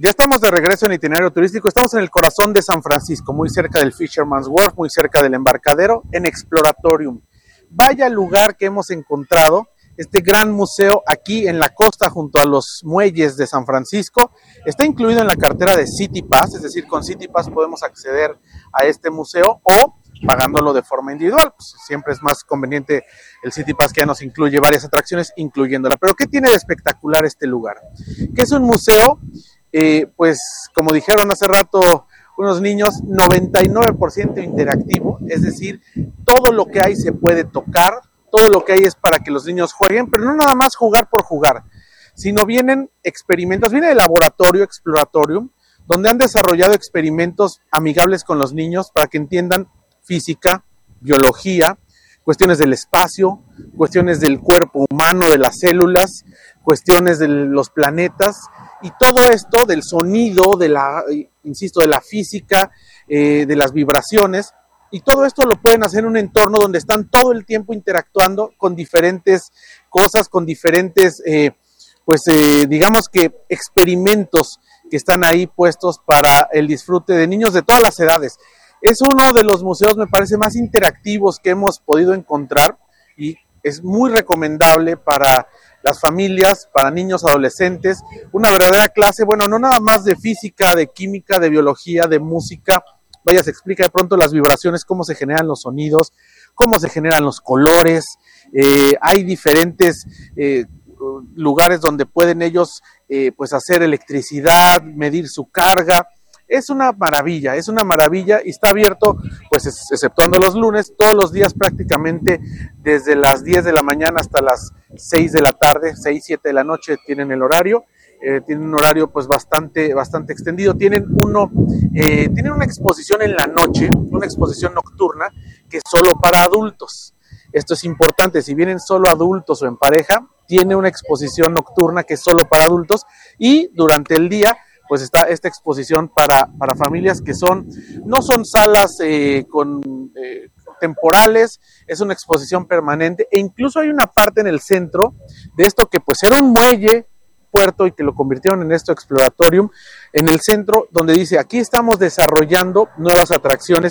Ya estamos de regreso en Itinerario Turístico, estamos en el corazón de San Francisco, muy cerca del Fisherman's Wharf, muy cerca del embarcadero, en Exploratorium. Vaya lugar que hemos encontrado, este gran museo aquí en la costa junto a los muelles de San Francisco. Está incluido en la cartera de City Pass, es decir, con City Pass podemos acceder a este museo o pagándolo de forma individual. Pues siempre es más conveniente el City Pass, que ya nos incluye varias atracciones, incluyéndola. Pero ¿qué tiene de espectacular este lugar? Que es un museo, pues como dijeron hace rato unos niños, 99% interactivo, es decir, todo lo que hay se puede tocar, todo lo que hay es para que los niños jueguen, pero no nada más jugar por jugar, sino vienen experimentos, viene el laboratorio Exploratorium, donde han desarrollado experimentos amigables con los niños para que entiendan física, biología, cuestiones del espacio, cuestiones del cuerpo humano, de las células, cuestiones de los planetas, y todo esto del sonido, de la, insisto, de la física, de las vibraciones, y todo esto lo pueden hacer en un entorno donde están todo el tiempo interactuando con diferentes cosas, con diferentes, digamos que experimentos que están ahí puestos para el disfrute de niños de todas las edades. Es uno de los museos, me parece, más interactivos que hemos podido encontrar y es muy recomendable para las familias, para niños, adolescentes, una verdadera clase, bueno, no nada más de física, de química, de biología, de música, vaya, se explica de pronto las vibraciones, cómo se generan los sonidos, cómo se generan los colores, hay diferentes lugares donde pueden ellos pues hacer electricidad, medir su carga. Es una maravilla y está abierto, pues exceptuando los lunes, todos los días prácticamente desde las 10 de la mañana hasta las 6 de la tarde, 6, 7 de la noche tienen el horario. Tienen un horario pues bastante extendido. Tienen una exposición en la noche, una exposición nocturna que es solo para adultos. Esto es importante, si vienen solo adultos o en pareja, tiene una exposición nocturna que es solo para adultos, y durante el día pues está esta exposición para familias que no son salas temporales, es una exposición permanente, e incluso hay una parte en el centro de esto que pues era un muelle, puerto, y que lo convirtieron en esto Exploratorium, en el centro, donde dice, aquí estamos desarrollando nuevas atracciones